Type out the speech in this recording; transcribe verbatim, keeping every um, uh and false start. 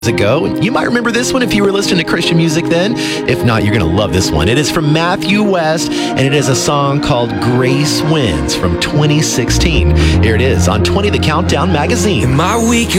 ago. You might remember this one if you were listening to Christian music then. If not, you're going to love this one. It is from Matthew West, and it is a song called Grace Wins from twenty sixteen. Here it is on twenty The Countdown magazine. In my weakest